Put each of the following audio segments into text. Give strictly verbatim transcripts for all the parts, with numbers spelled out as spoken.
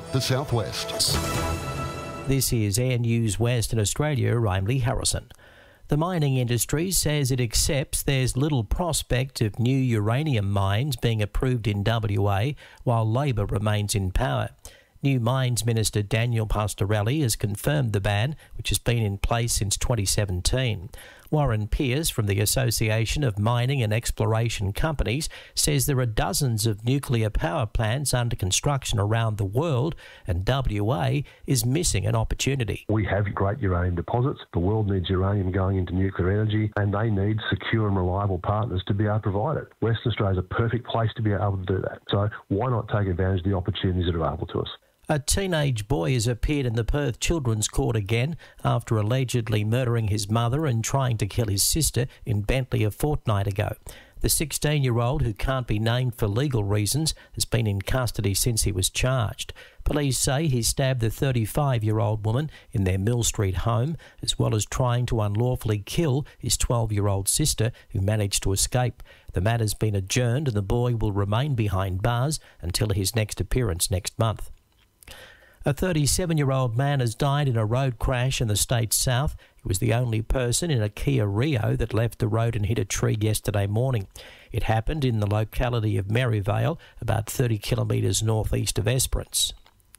the southwest. This is Air News Western Australia. I'm Lee Harrison. The mining industry says it accepts there's little prospect of new uranium mines being approved in W A while Labor remains in power. New Mines Minister Daniel Pastorelli has confirmed the ban, which has been in place since twenty seventeen. Warren Pearce from the Association of Mining and Exploration Companies says there are dozens of nuclear power plants under construction around the world and W A is missing an opportunity. We have great uranium deposits. The world needs uranium going into nuclear energy and they need secure and reliable partners to be able to provide it. Western Australia is a perfect place to be able to do that. So why not take advantage of the opportunities that are available to us? A teenage boy has appeared in the Perth Children's Court again after allegedly murdering his mother and trying to kill his sister in Bentley a fortnight ago. The sixteen-year-old, who can't be named for legal reasons, has been in custody since he was charged. Police say he stabbed the thirty-five-year-old woman in their Mill Street home, as well as trying to unlawfully kill his twelve-year-old sister, who managed to escape. The matter's been adjourned and the boy will remain behind bars until his next appearance next month. A thirty-seven-year-old man has died in a road crash in the state's south. He was the only person in a Kia Rio that left the road and hit a tree yesterday morning. It happened in the locality of Maryvale, about thirty kilometres northeast of Esperance.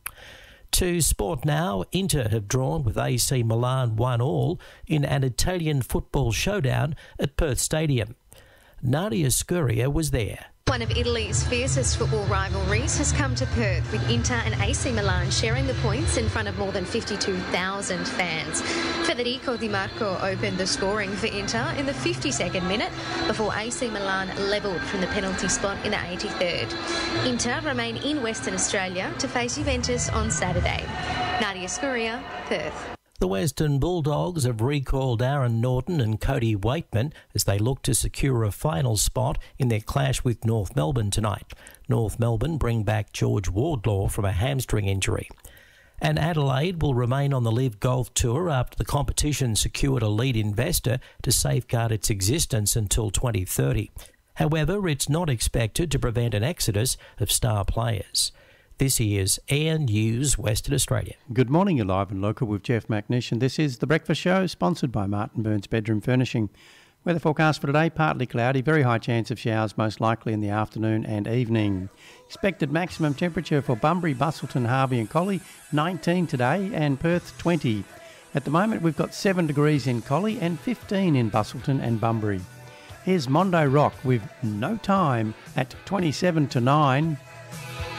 To sport now, Inter have drawn with A C Milan one all in an Italian football showdown at Perth Stadium. Nadia Scuria was there. One of Italy's fiercest football rivalries has come to Perth, with Inter and A C Milan sharing the points in front of more than fifty-two thousand fans. Federico Di Marco opened the scoring for Inter in the fifty-second minute before A C Milan levelled from the penalty spot in the eighty-third. Inter remain in Western Australia to face Juventus on Saturday. Nadia Scuria, Perth. The Western Bulldogs have recalled Aaron Norton and Cody Waitman as they look to secure a final spot in their clash with North Melbourne tonight. North Melbourne bring back George Wardlaw from a hamstring injury. And Adelaide will remain on the Live Golf Tour after the competition secured a lead investor to safeguard its existence until twenty thirty. However, it's not expected to prevent an exodus of star players. This is Air News Western Australia. Good morning, you're live and local with Jeff McNish, and this is The Breakfast Show, sponsored by Martin Burns Bedroom Furnishing. Weather forecast for today, partly cloudy, very high chance of showers, most likely in the afternoon and evening. Expected maximum temperature for Bunbury, Busselton, Harvey and Collie, nineteen today, and Perth, twenty. At the moment, we've got seven degrees in Collie and fifteen in Busselton and Bunbury. Here's Mondo Rock with No Time at twenty-seven to nine.